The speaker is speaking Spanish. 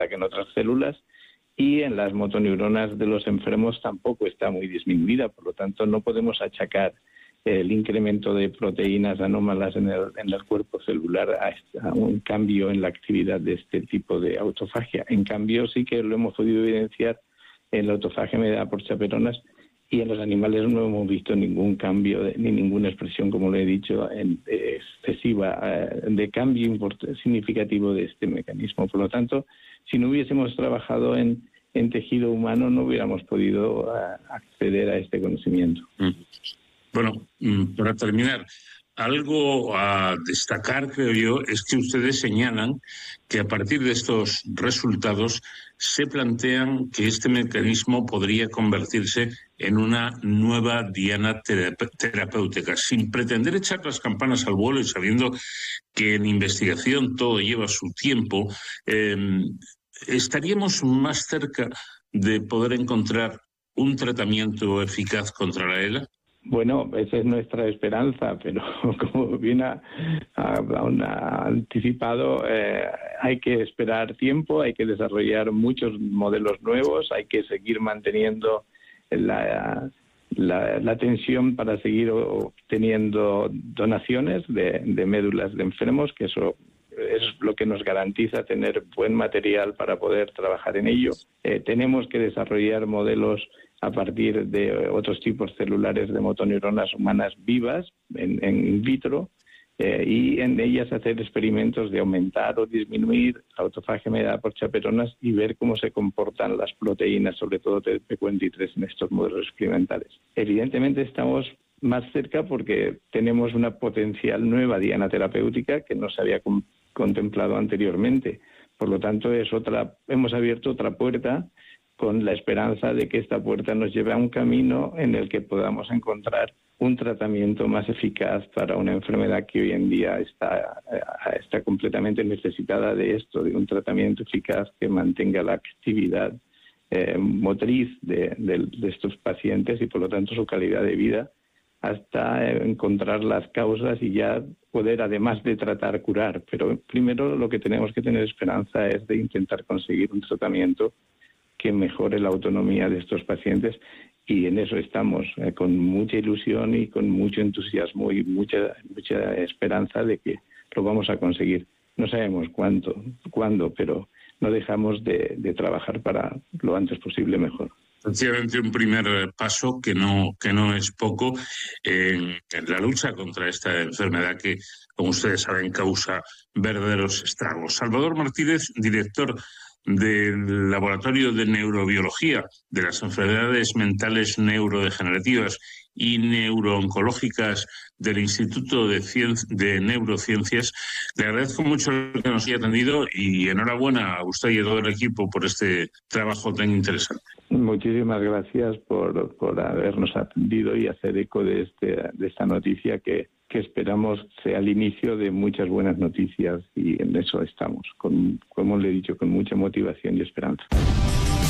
ataquen otras células, y en las motoneuronas de los enfermos tampoco está muy disminuida. Por lo tanto, no podemos achacar el incremento de proteínas anómalas en el cuerpo celular a un cambio en la actividad de este tipo de autofagia. En cambio, sí que lo hemos podido evidenciar en la autofagia mediada por chaperonas, y en los animales no hemos visto ningún cambio ni ninguna expresión, como lo he dicho, excesiva de cambio significativo de este mecanismo. Por lo tanto, si no hubiésemos trabajado en tejido humano, no hubiéramos podido acceder a este conocimiento. Bueno, para terminar, algo a destacar, creo yo, es que ustedes señalan que a partir de estos resultados se plantean que este mecanismo podría convertirse en una nueva diana terapéutica, sin pretender echar las campanas al vuelo y sabiendo que en investigación todo lleva su tiempo. ¿Estaríamos más cerca de poder encontrar un tratamiento eficaz contra la ELA? Bueno, esa es nuestra esperanza, pero como bien ha anticipado, hay que esperar tiempo, hay que desarrollar muchos modelos nuevos, hay que seguir manteniendo la tensión para seguir obteniendo donaciones de médulas de enfermos, que eso es lo que nos garantiza tener buen material para poder trabajar en ello. Tenemos que desarrollar modelos a partir de otros tipos celulares de motoneuronas humanas vivas in vitro, y en ellas hacer experimentos de aumentar o disminuir la autofagia mediada por chaperonas y ver cómo se comportan las proteínas, sobre todo TP43, en estos modelos experimentales. Evidentemente estamos más cerca porque tenemos una potencial nueva diana terapéutica que no se había contemplado anteriormente. Por lo tanto, hemos abierto otra puerta, con la esperanza de que esta puerta nos lleve a un camino en el que podamos encontrar un tratamiento más eficaz para una enfermedad que hoy en día está completamente necesitada de esto, de un tratamiento eficaz que mantenga la actividad motriz de estos pacientes y por lo tanto su calidad de vida, hasta encontrar las causas y ya poder, además de tratar, curar. Pero primero lo que tenemos que tener esperanza es de intentar conseguir un tratamiento que mejore la autonomía de estos pacientes, y en eso estamos, con mucha ilusión y con mucho entusiasmo y mucha esperanza de que lo vamos a conseguir. No sabemos cuándo, pero no dejamos de trabajar para lo antes posible mejor. Sencillamente un primer paso que no es poco en la lucha contra esta enfermedad que, como ustedes saben, causa verdaderos estragos. Salvador Martínez, director del Laboratorio de Neurobiología de las Enfermedades Mentales Neurodegenerativas y Neurooncológicas del Instituto de Neurociencias. Le agradezco mucho que nos haya atendido y enhorabuena a usted y a todo el equipo por este trabajo tan interesante. Muchísimas gracias por habernos atendido y hacer eco de esta noticia que esperamos sea el inicio de muchas buenas noticias, y en eso estamos, como le he dicho, con mucha motivación y esperanza.